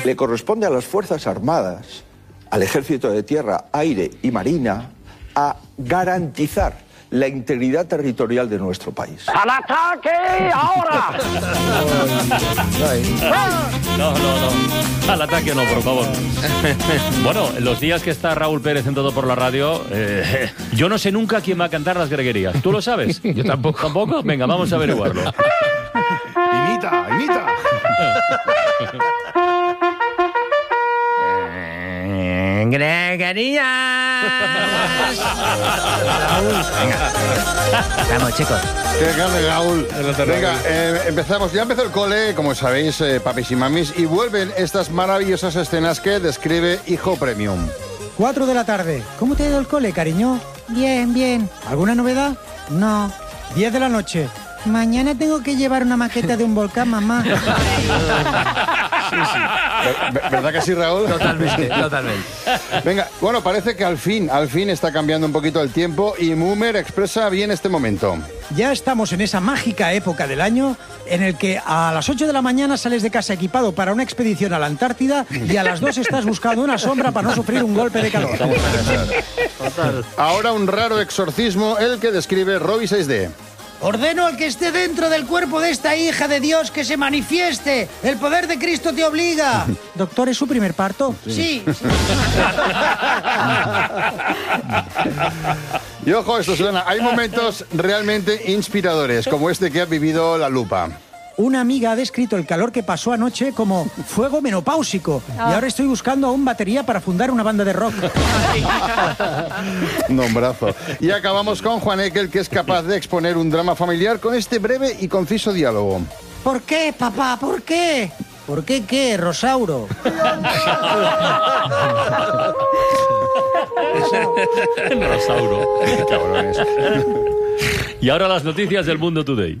Le corresponde a las Fuerzas Armadas, al Ejército de Tierra, Aire y Marina, a garantizar la integridad territorial de nuestro país. ¡Al ataque ahora! No. Al ataque no, por favor. Bueno, los días que está Raúl Pérez en Todo por la Radio, yo no sé nunca quién va a cantar las greguerías. ¿Tú lo sabes? Yo tampoco. ¿Tampoco? Venga, vamos a averiguarlo. Imita. Greguerías. Venga. Vamos, chicos. Que gane Raúl. Venga, empezamos. Ya empezó el cole, como sabéis, papis y mamis, y vuelven estas maravillosas escenas que describe Hijo Premium. 4 de la tarde. ¿Cómo te ha ido el cole, cariño? Bien. ¿Alguna novedad? No. 10 de la noche. Mañana tengo que llevar una maqueta de un volcán, mamá. Sí. ¿Verdad que sí, Raúl? Totalmente. Venga, bueno, parece que al fin está cambiando un poquito el tiempo y Moomer expresa bien este momento. Ya estamos en esa mágica época del año en el que a las 8 de la mañana sales de casa equipado para una expedición a la Antártida y a las 2 estás buscando una sombra para no sufrir un golpe de calor. Ahora un raro exorcismo, el que describe Robbie 6D. Ordeno al que esté dentro del cuerpo de esta hija de Dios que se manifieste. El poder de Cristo te obliga. Doctor, ¿es su primer parto? Sí. Y ojo, esto suena. Hay momentos realmente inspiradores, como este que ha vivido La Lupa. Una amiga ha descrito el calor que pasó anoche como fuego menopáusico. Y ahora estoy buscando aún batería para fundar una banda de rock. Nombrazo. Y acabamos con Juan Ekel, que es capaz de exponer un drama familiar con este breve y conciso diálogo. ¿Por qué, papá? ¿Por qué? ¿Por qué qué, Rosauro? Rosauro. Cabrones. Y ahora las noticias del Mundo Today.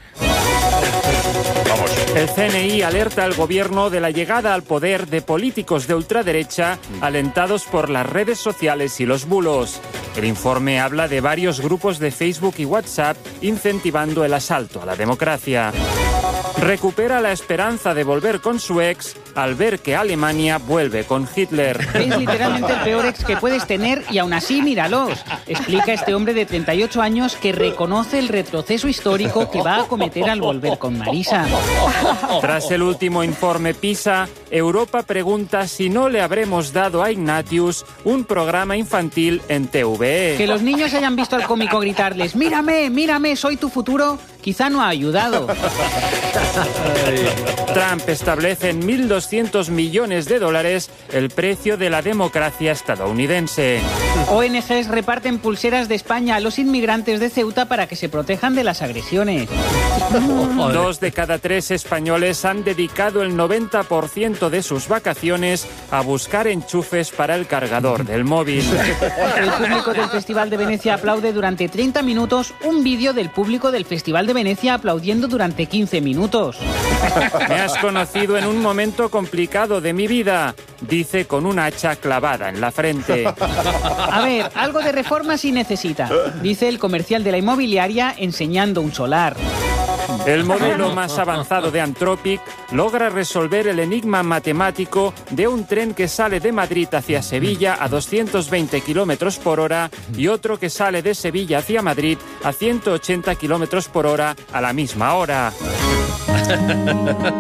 El CNI alerta al gobierno de la llegada al poder de políticos de ultraderecha alentados por las redes sociales y los bulos. El informe habla de varios grupos de Facebook y WhatsApp incentivando el asalto a la democracia. Recupera la esperanza de volver con su ex al ver que Alemania vuelve con Hitler. Es literalmente el peor ex que puedes tener y aún así míralos. Explica este hombre de 38 años que reconoce el retroceso histórico que va a cometer al volver con Marisa. Tras el último informe PISA, Europa pregunta si no le habremos dado a Ignatius un programa infantil en TVE. Que los niños hayan visto al cómico gritarles «Mírame, mírame, soy tu futuro», quizá no ha ayudado. Trump establece en $1.200 millones el precio de la democracia estadounidense. ONGs reparten pulseras de España a los inmigrantes de Ceuta para que se protejan de las agresiones. 2 de cada 3 españoles han dedicado el 90% de sus vacaciones a buscar enchufes para el cargador del móvil. El público del Festival de Venecia aplaude durante 30 minutos un vídeo del público del Festival de Venecia aplaudiendo durante 15 minutos. Me has conocido en un momento complicado de mi vida, dice con un hacha clavada en la frente. A ver, algo de reforma sí necesita, dice el comercial de la inmobiliaria enseñando un solar. El modelo más avanzado de Anthropic logra resolver el enigma matemático de un tren que sale de Madrid hacia Sevilla a 220 km por hora y otro que sale de Sevilla hacia Madrid a 180 km por hora a la misma hora.